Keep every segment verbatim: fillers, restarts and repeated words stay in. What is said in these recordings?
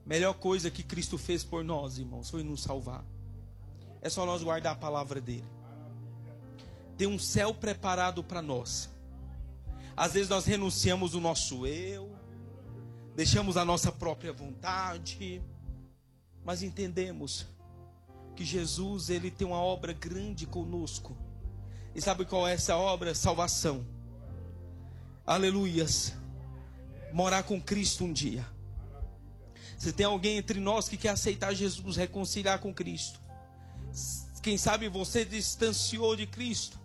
Melhor coisa que Cristo fez por nós, irmãos, foi nos salvar. É só nós guardar a palavra dele. Tem um céu preparado para nós. Às vezes nós renunciamos o nosso eu, deixamos a nossa própria vontade, mas entendemos que Jesus, ele tem uma obra grande conosco. E sabe qual é essa obra? Salvação. Aleluias. Morar com Cristo um dia. Se tem alguém entre nós que quer aceitar Jesus, reconciliar com Cristo, quem sabe você distanciou de Cristo,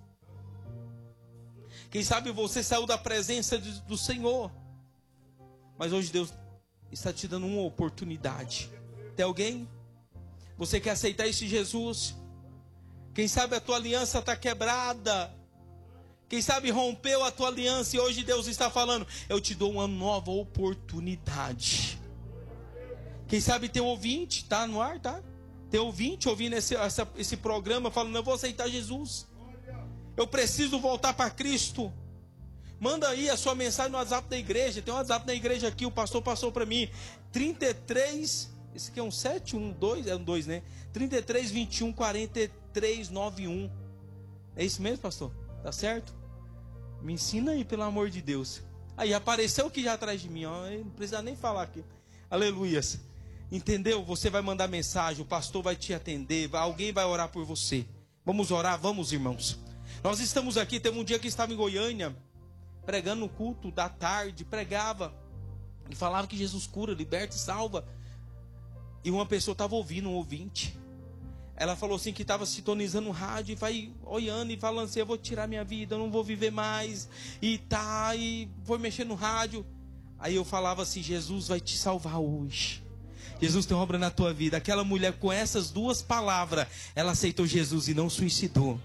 quem sabe você saiu da presença de, do Senhor, mas hoje Deus está te dando uma oportunidade. Tem alguém? Você quer aceitar esse Jesus? Quem sabe a tua aliança está quebrada, quem sabe rompeu a tua aliança, e hoje Deus está falando, eu te dou uma nova oportunidade. Quem sabe tem ouvinte, tá no ar, tá? Tem ouvinte ouvindo esse, essa, esse programa, falando, eu vou aceitar Jesus, eu preciso voltar para Cristo. Manda aí a sua mensagem no WhatsApp da igreja. Tem um WhatsApp da igreja aqui, o pastor passou para mim, trinta e três, esse aqui é um sete, um dois, é um dois, né? trinta e três, vinte e um, quarenta e três, noventa e um. É isso mesmo, pastor? Tá certo? Me ensina aí, pelo amor de Deus. Aí apareceu aqui já atrás de mim, ó, não precisa nem falar aqui. Aleluias. Entendeu? Você vai mandar mensagem, o pastor vai te atender, alguém vai orar por você. Vamos orar, vamos, irmãos. Nós estamos aqui, teve um dia que estava em Goiânia, pregando no culto da tarde, pregava e falava que Jesus cura, liberta e salva. E uma pessoa estava ouvindo, um ouvinte. Ela falou assim que estava sintonizando o rádio e vai olhando e falando assim, eu vou tirar minha vida, eu não vou viver mais. E tá, e foi mexer no rádio. Aí eu falava assim, Jesus vai te salvar hoje. Jesus tem obra na tua vida. Aquela mulher com essas duas palavras, ela aceitou Jesus e não suicidou.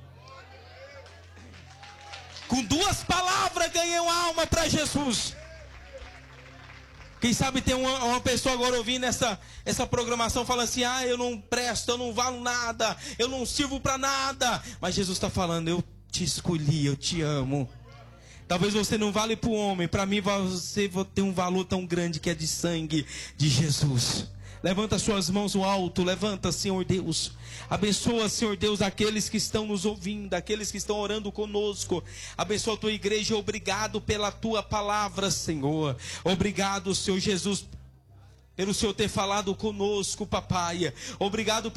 Com duas palavras ganhei uma alma para Jesus. Quem sabe tem uma, uma pessoa agora ouvindo essa, essa programação falando assim, ah, eu não presto, eu não valo nada, eu não sirvo para nada. Mas Jesus está falando, eu te escolhi, eu te amo. Talvez você não vale para o homem, para mim você tem um valor tão grande que é de sangue de Jesus. Levanta suas mãos ao alto, levanta, Senhor Deus. Abençoa, Senhor Deus, aqueles que estão nos ouvindo, aqueles que estão orando conosco. Abençoa a tua igreja, obrigado pela tua palavra, Senhor. Obrigado, Senhor Jesus, pelo Senhor ter falado conosco, papai. Obrigado